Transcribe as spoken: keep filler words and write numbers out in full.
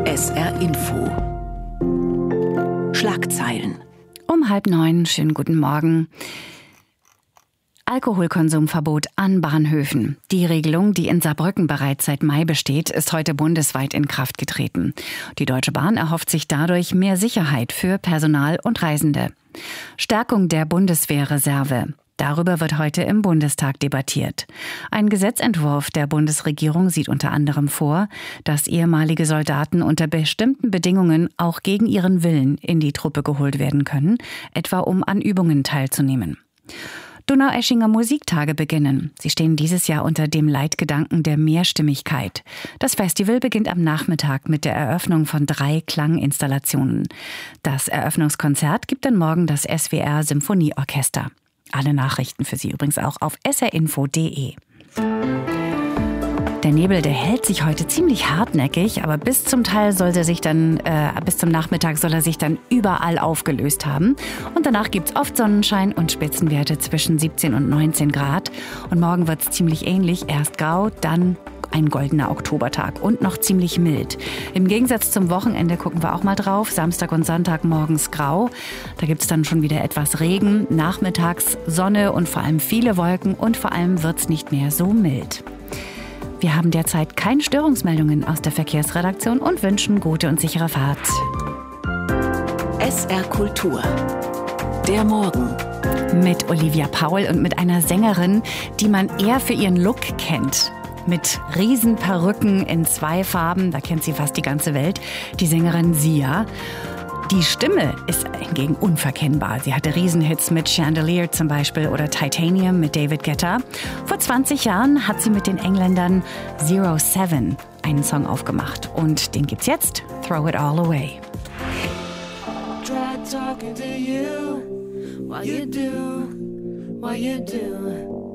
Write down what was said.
S R Info. Schlagzeilen. Um halb neun, schönen guten Morgen. Alkoholkonsumverbot an Bahnhöfen. Die Regelung, die in Saarbrücken bereits seit Mai besteht, ist heute bundesweit in Kraft getreten. Die Deutsche Bahn erhofft sich dadurch mehr Sicherheit für Personal und Reisende. Stärkung der Bundeswehrreserve. Darüber wird heute im Bundestag debattiert. Ein Gesetzentwurf der Bundesregierung sieht unter anderem vor, dass ehemalige Soldaten unter bestimmten Bedingungen auch gegen ihren Willen in die Truppe geholt werden können, etwa um an Übungen teilzunehmen. Donaueschinger Musiktage beginnen. Sie stehen dieses Jahr unter dem Leitgedanken der Mehrstimmigkeit. Das Festival beginnt am Nachmittag mit der Eröffnung von drei Klanginstallationen. Das Eröffnungskonzert gibt dann morgen das S W R Symphonieorchester. Alle Nachrichten für Sie übrigens auch auf s r info punkt d e. Der Nebel, der hält sich heute ziemlich hartnäckig, aber bis zum Teil soll er sich dann, äh, bis zum Nachmittag soll er sich dann überall aufgelöst haben. Und danach gibt's oft Sonnenschein und Spitzenwerte zwischen siebzehn und neunzehn Grad. Und morgen wird's ziemlich ähnlich, erst grau, dann ein goldener Oktobertag und noch ziemlich mild. Im Gegensatz zum Wochenende gucken wir auch mal drauf. Samstag und Sonntag morgens grau. Da gibt's dann schon wieder etwas Regen. Nachmittags Sonne und vor allem viele Wolken. Und vor allem wird's nicht mehr so mild. Wir haben derzeit keine Störungsmeldungen aus der Verkehrsredaktion und wünschen gute und sichere Fahrt. S R Kultur. Der Morgen. Mit Olivia Paul und mit einer Sängerin, die man eher für ihren Look kennt. Mit Riesenperücken in zwei Farben, da kennt sie fast die ganze Welt, die Sängerin Sia. Die Stimme ist hingegen unverkennbar. Sie hatte Riesenhits mit Chandelier zum Beispiel oder Titanium mit David Guetta. Vor zwanzig Jahren hat sie mit den Engländern Zero Seven einen Song aufgemacht. Und den gibt's jetzt, Throw It All Away. Try talking to you while you do, while you do.